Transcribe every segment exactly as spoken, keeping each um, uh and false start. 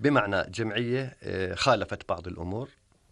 بمعنى جمعية خالفت بعض الأمور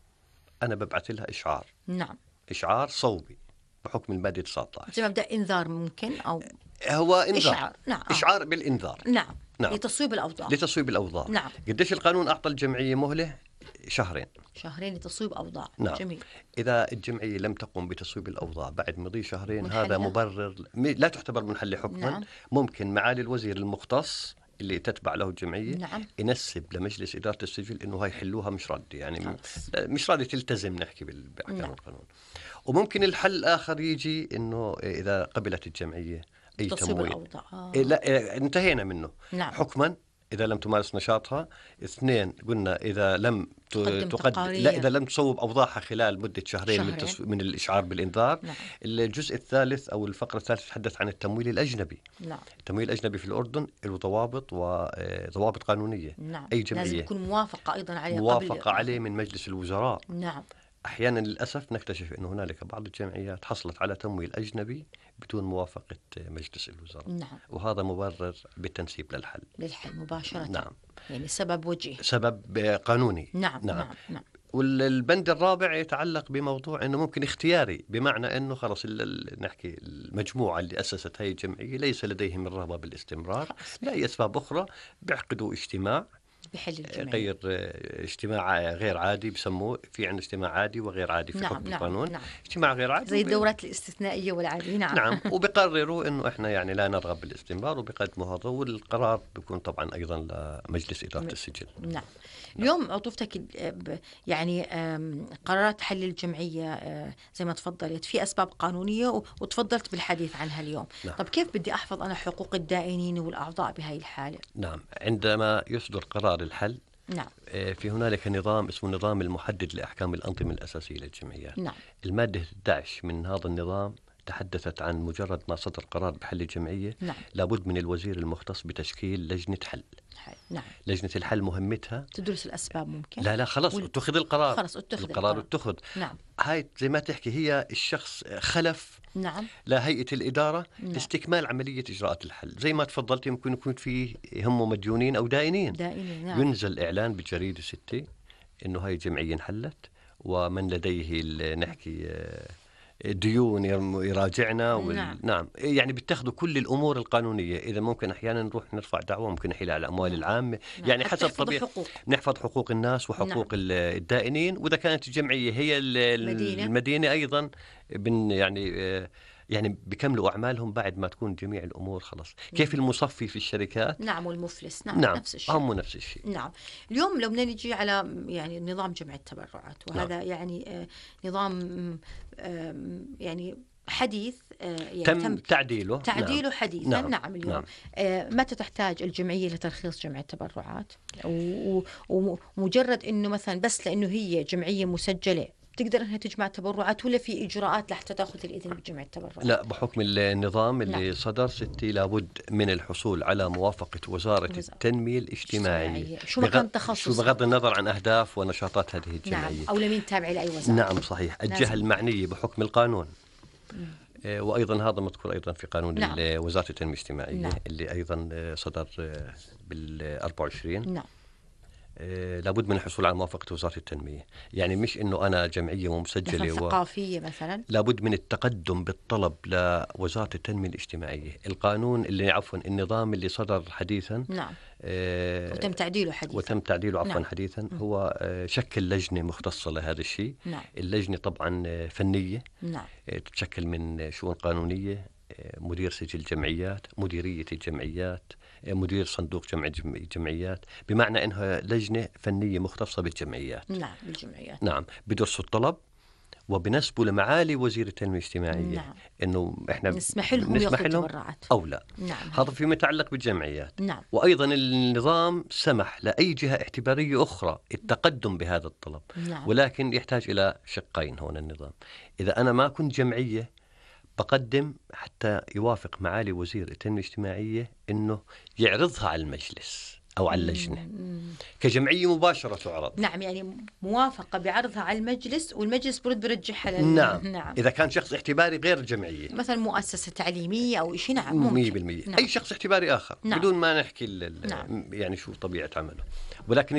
أنا ببعث لها إشعار. نعم. إشعار صوبي بحكم المادة تسعة عشر. زي مبدأ إنذار ممكن أو هو إنذار. إشعار. نعم. إشعار بالإنذار. نعم. نعم. لتصويب الأوضاع. لتصويب الأوضاع. نعم. قديش القانون أعطى الجمعية مهلة؟ شهرين. شهرين لتصويب أوضاع. نعم. جميل. إذا الجمعية لم تقم بتصويب الأوضاع بعد مضي شهرين منحلة. هذا مبرر لا تعتبر منحلة حكما. نعم. ممكن معالي الوزير المختص اللي تتبع له الجمعية نعم. ينسب لمجلس إدارة السجل إنه هاي حلوها مش راضي يعني خلص. مش راضي تلتزم نحكي بأحكام نعم. القانون. وممكن الحل الآخر يجي إنه إذا قبلت الجمعية أي تصويب تمويل الأوضاع. آه. لا انتهينا منه. نعم. حكما إذا لم تمارس نشاطها. اثنين قلنا إذا لم تقدم لا إذا لم تصوب أوضاعها خلال مدة شهرين, شهرين. من, تس... من الإشعار بالإنذار. نعم. الجزء الثالث أو الفقرة الثالثة تتحدث عن التمويل الأجنبي. نعم. التمويل الأجنبي في الأردن له ضوابط وضوابط قانونية. نعم. أي جمعية لازم يكون موافقة أيضا عليه موافقة قبل عليه من مجلس الوزراء. نعم. أحيانا للأسف نكتشف أن هنالك بعض الجمعيات حصلت على تمويل أجنبي بدون موافقة مجلس الوزراء. نعم. وهذا مبرر بالتنسيب للحل. للحل مباشرة. نعم. يعني سبب وجيه. سبب قانوني. نعم. نعم. نعم. نعم. والبند الرابع يتعلق بموضوع أنه ممكن اختياري بمعنى أنه خلص نحكي المجموعة اللي أسست هاي الجمعية ليس لديهم الرغبة بالاستمرار لأي أسباب أخرى بيعقدوا اجتماع بحل الجمعية. غير اجتماع غير عادي بسموه في عندنا اجتماع عادي وغير عادي في نعم. حكم نعم. القانون. نعم. اجتماع غير عادي زي الدورات الاستثنائية والعادية. نعم. نعم. وبقرروا انه احنا يعني لا نرغب بالاستمرار وبقدموا هذا والقرار بيكون طبعا ايضا لمجلس إدارة م... السجل. نعم. اليوم عطوفتك يعني قرارات حل الجمعية زي ما تفضلت في أسباب قانونية وتفضلت بالحديث عنها اليوم. نعم. طب كيف بدي أحفظ أنا حقوق الدائنين والأعضاء بهاي الحالة؟ نعم. عندما يصدر قرار الحل نعم. في هنالك نظام اسمه النظام المحدد لأحكام الأنظمة الأساسية للجمعيات. نعم. المادة إحدى عشر من هذا النظام تحدثت عن مجرد ما صدر قرار بحل الجمعية. نعم. لابد من الوزير المختص بتشكيل لجنة حل. حل. نعم. لجنة الحل مهمتها تدرس الأسباب ممكن. لا لا خلاص وال... اتخذ القرار. خلاص اتخذ القرار اتخذ. نعم. هاي زي ما تحكي هي الشخص خلف. نعم. لهيئة الإدارة. نعم. لاستكمال عملية إجراءات الحل زي ما تفضلت يمكن يكون فيه هم مديونين أو دائنين. دائنين. نعم. ينزل إعلان بالجريدة ستة إنه هاي الجمعية انحلت ومن لديه نحكي ديون يراجعنا. وال... نعم. نعم يعني بتاخذوا كل الأمور القانونية. إذا ممكن أحيانا نروح نرفع دعوة ممكن نحيل على الأموال نعم. العامة. نعم. يعني حسب طبيعة حقوق. نحفظ حقوق الناس وحقوق نعم. الدائنين. وإذا كانت الجمعية هي المدينة, المدينة أيضا بن يعني يعني بيكملوا أعمالهم بعد ما تكون جميع الأمور خلاص. كيف المصفي في الشركات. نعم. والمفلس. نعم. نعم. نفس الشيء. هم نفس الشيء. نعم. اليوم لو بدنا نجي على يعني نظام جمع التبرعات وهذا نعم. يعني آه نظام آه يعني حديث آه يعني تم, تم تعديله تعديله نعم. حديثا. نعم. نعم. اليوم نعم. آه متى تحتاج الجمعية لترخيص جمع التبرعات ومجرد إنه مثلا بس لأنه هي جمعية مسجلة تقدر أنها تجمع تبرعات ولا في إجراءات لحتى تأخذ الإذن بجمع التبرعات؟ لا بحكم النظام اللي نعم. صدر ستي لابد من الحصول على موافقة وزارة وزارة. التنمية الاجتماعية. شو مكان تخصص؟ شو بغض النظر عن أهداف ونشاطات هذه الجمعية. نعم. أو لمين تابع لأي وزارة. نعم صحيح. الجهة المعنية بحكم القانون. آه وأيضا هذا مذكور أيضا في قانون نعم. وزارة التنمية الاجتماعية. نعم. اللي أيضا صدر بالأربعة وعشرين. نعم. آه لابد من الحصول على موافقة وزارة التنمية. يعني مش إنه أنا جمعية ومسجلة مثلا ثقافية و... مثلا لابد من التقدم بالطلب لوزارة التنمية الاجتماعية. القانون اللي عفوا النظام اللي صدر حديثا. نعم. آه وتم تعديله حديثا. وتم تعديله عفوا نعم. حديثا. هو آه شكل لجنة مختصة لهذا الشيء. نعم. اللجنة طبعا فنية. نعم. آه تتشكل من شؤون قانونية، آه مدير سجل جمعيات، مديرية الجمعيات، مدير صندوق جمع جمعيات. بمعنى أنها لجنة فنية مختصة بالجمعيات. نعم. بالجمعيات. نعم. بدرسوا الطلب وبنسبوا لمعالي وزير التنمية الاجتماعية. نعم. إنه إحنا نسمح لهم نسمح لهم تبرعات أو لا. نعم. هذا فيما يتعلق بالجمعيات. نعم. وأيضا النظام سمح لأي جهة اعتبارية أخرى التقدم بهذا الطلب. نعم. ولكن يحتاج إلى شقين هون النظام. إذا أنا ما كنت جمعية بقدم حتى يوافق معالي وزير التنمية الاجتماعية إنه يعرضها على المجلس أو على اللجنة. كجمعية مباشرة تعرض. نعم. يعني موافقة بعرضها على المجلس والمجلس برد برجحها لل... نعم. نعم. إذا كان شخص اعتباري غير جمعية مثلا مؤسسة تعليمية أو شيء. نعم. مية بالمية. نعم. أي شخص اعتباري آخر. نعم. بدون ما نحكي نعم. يعني شو طبيعة عمله. ولكن